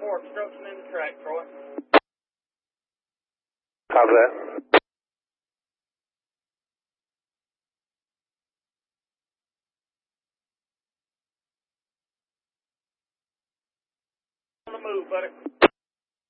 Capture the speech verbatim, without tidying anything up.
more obstruction in the track, Troy. Copy that. On the move, buddy.